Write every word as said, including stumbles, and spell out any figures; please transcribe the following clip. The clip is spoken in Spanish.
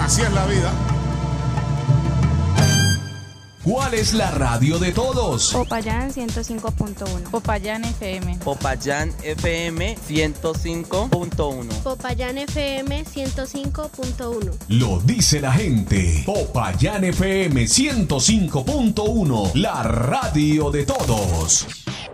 Así es la vida. ¿Cuál es la radio de todos? Popayán ciento cinco punto uno. Popayán F M. Popayán F M ciento cinco punto uno. Popayán F M ciento cinco punto uno. Lo dice la gente. Popayán F M ciento cinco punto uno. La radio de todos.